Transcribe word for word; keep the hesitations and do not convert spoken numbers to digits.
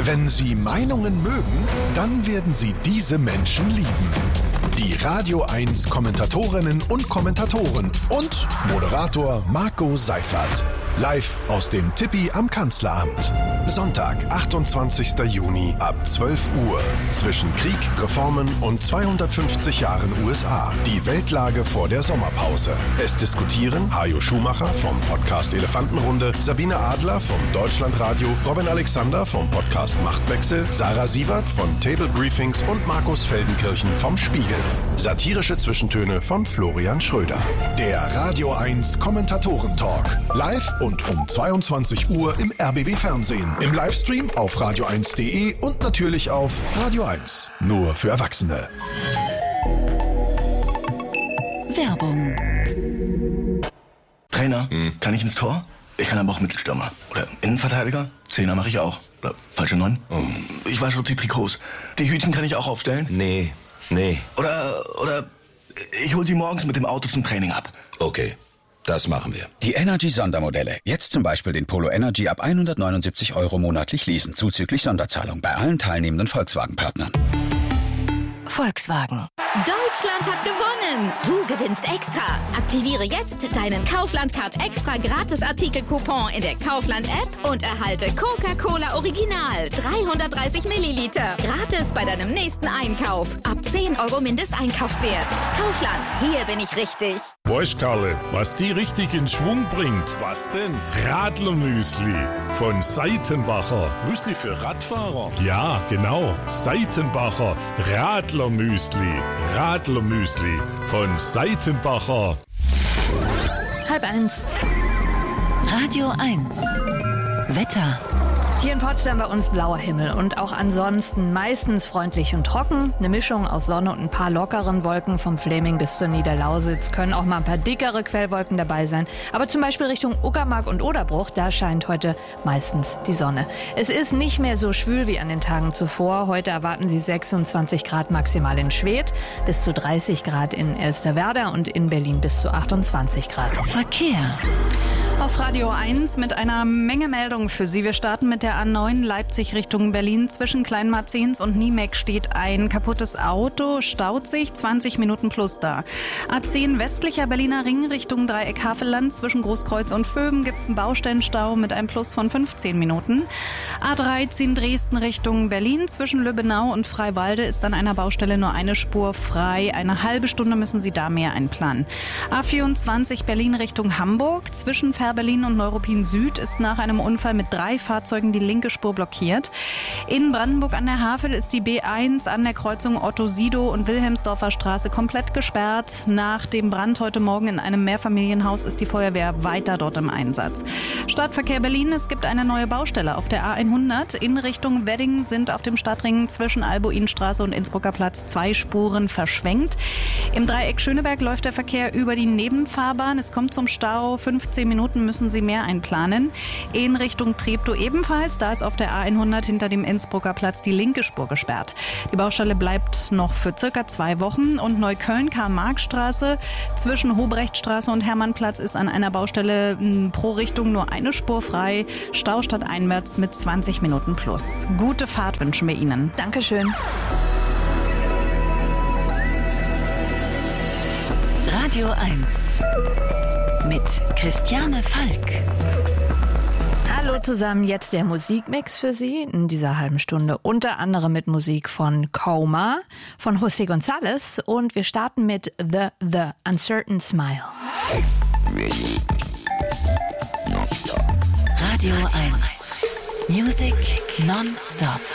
Wenn Sie Meinungen mögen, dann werden Sie diese Menschen lieben. Die Radio eins Kommentatorinnen und Kommentatoren und Moderator Marco Seifert. Live aus dem Tippi am Kanzleramt. Sonntag, achtundzwanzigster Juni ab zwölf Uhr. Zwischen Krieg, Reformen und zweihundertfünfzig Jahren U S A. Die Weltlage vor der Sommerpause. Es diskutieren Hajo Schumacher vom Podcast Elefantenrunde, Sabine Adler vom Deutschlandradio, Robin Alexander vom Podcast Machtwechsel, Sarah Sievert von Table Briefings und Markus Feldenkirchen vom Spiegel. Satirische Zwischentöne von Florian Schröder. Der Radio eins Kommentatoren-Talk. Live und um zweiundzwanzig Uhr im R B B Fernsehen. Im Livestream auf radio eins punkt de und natürlich auf Radio eins. Nur für Erwachsene. Werbung. Trainer, hm. kann ich ins Tor? Ich kann aber auch Mittelstürmer. Oder Innenverteidiger? Zehner mache ich auch. Oder falsche Neun? Oh. Ich wasche die Trikots. Die Hütchen kann ich auch aufstellen? Nee, nee. Oder, oder ich hol sie morgens mit dem Auto zum Training ab. Okay, das machen wir. Die Energy-Sondermodelle. Jetzt zum Beispiel den Polo Energy ab hundertneunundsiebzig Euro monatlich leasen, zuzüglich Sonderzahlung bei allen teilnehmenden Volkswagen-Partnern. Volkswagen. Deutschland hat gewonnen! Du gewinnst extra! Aktiviere jetzt deinen Kaufland-Card extra Gratis-Artikel-Coupon in der Kaufland-App und erhalte Coca-Cola Original dreihundertdreißig Milliliter. Gratis bei deinem nächsten Einkauf. Ab zehn Euro Mindesteinkaufswert. Kaufland, hier bin ich richtig. Weißt, Karle, was die richtig in Schwung bringt? Was denn? Radlermüsli von Seitenbacher. Müsli für Radfahrer? Ja, genau. Seitenbacher Radlermüsli. Radlermüsli von Seitenbacher. Halb eins. Radio eins. Wetter. Hier in Potsdam bei uns blauer Himmel und auch ansonsten meistens freundlich und trocken. Eine Mischung aus Sonne und ein paar lockeren Wolken vom Fläming bis zur Niederlausitz. Können auch mal ein paar dickere Quellwolken dabei sein. Aber zum Beispiel Richtung Uckermark und Oderbruch, da scheint heute meistens die Sonne. Es ist nicht mehr so schwül wie an den Tagen zuvor. Heute erwarten Sie sechsundzwanzig Grad maximal in Schwedt, bis zu dreißig Grad in Elsterwerda und in Berlin bis zu achtundzwanzig Grad. Verkehr. Auf Radio eins mit einer Menge Meldungen für Sie. Wir starten mit der A neun Leipzig Richtung Berlin. Zwischen Kleinmarzens und Niemek steht ein kaputtes Auto, staut sich, zwanzig Minuten plus da. A zehn westlicher Berliner Ring Richtung Dreieck Havelland. Zwischen Großkreuz und Vöben gibt es einen Baustellenstau mit einem Plus von fünfzehn Minuten. A dreizehn Dresden Richtung Berlin. Zwischen Lübbenau und Freiwalde ist an einer Baustelle nur eine Spur frei. Eine halbe Stunde müssen Sie da mehr einplanen. A vierundzwanzig Berlin Richtung Hamburg. Zwischen Berlin und Neuruppin Süd ist nach einem Unfall mit drei Fahrzeugen die linke Spur blockiert. In Brandenburg an der Havel ist die B eins an der Kreuzung Otto-Sido und Wilhelmsdorfer Straße komplett gesperrt. Nach dem Brand heute Morgen in einem Mehrfamilienhaus ist die Feuerwehr weiter dort im Einsatz. Stadtverkehr Berlin, es gibt eine neue Baustelle auf der A hundert. In Richtung Wedding sind auf dem Stadtring zwischen Albuinstraße und Innsbrucker Platz zwei Spuren verschwenkt. Im Dreieck Schöneberg läuft der Verkehr über die Nebenfahrbahn. Es kommt zum Stau, fünfzehn Minuten müssen Sie mehr einplanen. In Richtung Treptow ebenfalls. Da ist auf der A hundert hinter dem Innsbrucker Platz die linke Spur gesperrt. Die Baustelle bleibt noch für circa zwei Wochen. Und Neukölln-Karl-Marx-Straße zwischen Hobrechtstraße und Hermannplatz ist an einer Baustelle pro Richtung nur eine Spur frei. Stau stadteinwärts mit zwanzig Minuten plus. Gute Fahrt wünschen wir Ihnen. Dankeschön. Radio eins. Mit Christiane Falk. Hallo zusammen, jetzt der Musikmix für Sie in dieser halben Stunde. Unter anderem mit Musik von Coma, von José González und wir starten mit The The Uncertain Smile. Radio eins. Music non-stop.